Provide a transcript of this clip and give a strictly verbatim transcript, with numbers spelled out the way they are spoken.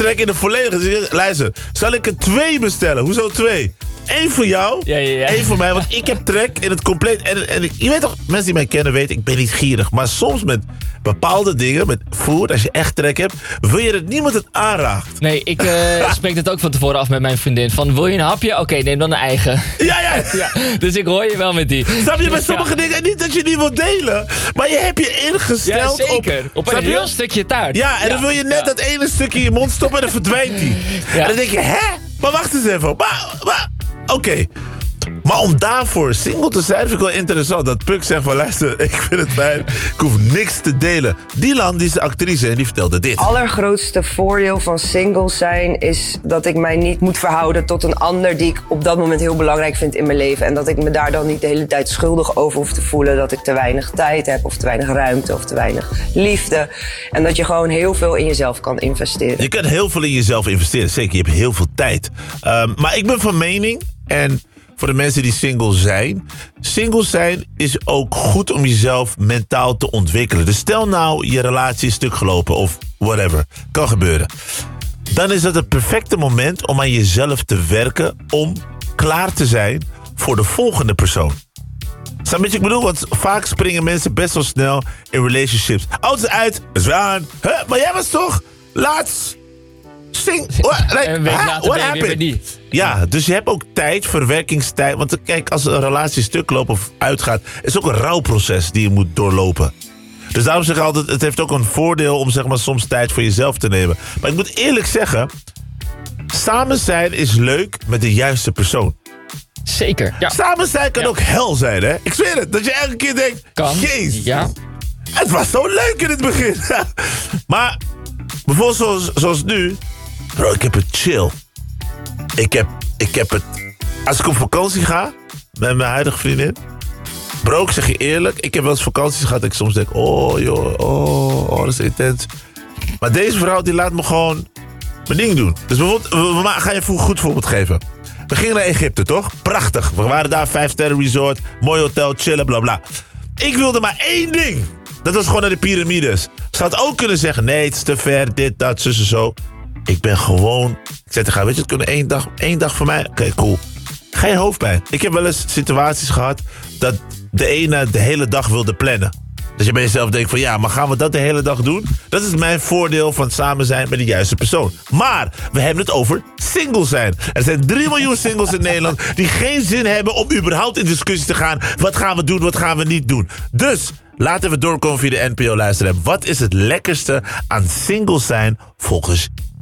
trek in de volledige... Luister, zal ik er twee bestellen? Hoezo twee? Eén voor jou, ja, ja, ja. één voor mij. Want ik heb trek in het compleet... En, en ik, je weet toch, mensen die mij kennen weten, ik ben niet gierig. Maar soms met bepaalde dingen, met food, als je echt trek hebt... wil je dat niemand het aanraakt. Nee, ik uh, spreek het ook van tevoren af met mijn vriendin. Van, wil je een hapje? Oké, okay, neem dan een eigen. Ja, ja. ja. Dus ik hoor je wel met die. Snap je, met sommige ja. dingen niet dat je die wilt delen. Maar je hebt je ingesteld ja, zeker. op... Op een heel stukje taart. Ja, en ja. dan wil je net ja. dat ene stukje in je mond stoppen en dan verdwijnt die. Ja. En dan denk je, hè? Maar wacht eens even. Maar, maar oké. Okay. Maar om daarvoor single te zijn, vind ik wel interessant. Dat Puk zegt van, luister, ik vind het fijn. Ik hoef niks te delen. Dylan, die is de actrice en die vertelde dit. Het allergrootste voordeel van single zijn is dat ik mij niet moet verhouden tot een ander die ik op dat moment heel belangrijk vind in mijn leven. En dat ik me daar dan niet de hele tijd schuldig over hoef te voelen. Dat ik te weinig tijd heb of te weinig ruimte of te weinig liefde. En dat je gewoon heel veel in jezelf kan investeren. Je kan heel veel in jezelf investeren. Zeker, je hebt heel veel tijd. Um, maar ik ben van mening en... Voor de mensen die single zijn. Single zijn is ook goed om jezelf mentaal te ontwikkelen. Dus stel nou je relatie is stuk gelopen of whatever. Kan gebeuren. Dan is dat het perfecte moment om aan jezelf te werken. Om klaar te zijn voor de volgende persoon. Snap je wat ik bedoel? Want vaak springen mensen best wel snel in relationships. Oh, het is uit. Het is aan. Huh? Maar jij was toch laatst... Sing, what, like, en een week later ben je weer niet. Ja, dus je hebt ook tijd, verwerkingstijd. Want kijk, als een relatie stuk loopt of uitgaat... is het ook een rouwproces die je moet doorlopen. Dus daarom zeg ik altijd... het heeft ook een voordeel om zeg maar, soms tijd voor jezelf te nemen. Maar ik moet eerlijk zeggen... samen zijn is leuk met de juiste persoon. Zeker. Ja. Samen zijn kan ja. ook hel zijn, hè? Ik zweer het. Dat je elke keer denkt... Kan. Jezus, ja. het was zo leuk in het begin. Maar... bijvoorbeeld zoals, zoals nu. Bro, ik heb het chill. Ik heb, ik heb het... Als ik op vakantie ga... met mijn huidige vriendin... Bro, ik zeg je eerlijk... ik heb wel eens vakanties gehad... dat ik soms denk... oh joh, oh, oh, dat is intens. Maar deze vrouw die laat me gewoon... mijn ding doen. Dus bijvoorbeeld... we, we gaan je een goed voorbeeld geven. We gingen naar Egypte, toch? Prachtig. We waren daar, vijf sterren resort... mooi hotel, chillen, bla bla. Ik wilde maar één ding... Dat was gewoon naar de piramides. Ze had ook kunnen zeggen... nee, het is te ver, dit, dat, zus en zo. Ik ben gewoon... Ik zei tegen haar, weet je, het kunnen één dag, één dag voor mij... Oké, okay, cool. Geen hoofdpijn. Ik heb wel eens situaties gehad... dat de ene de hele dag wilde plannen. Dus je bij jezelf denkt van... ja, maar gaan we dat de hele dag doen? Dat is mijn voordeel van samen zijn met de juiste persoon. Maar we hebben het over single zijn. Er zijn drie miljoen singles in Nederland... die geen zin hebben om überhaupt in discussie te gaan. Wat gaan we doen, wat gaan we niet doen? Dus... laten we doorkomen via de N P O luisteren. Wat is het lekkerste aan single zijn volgens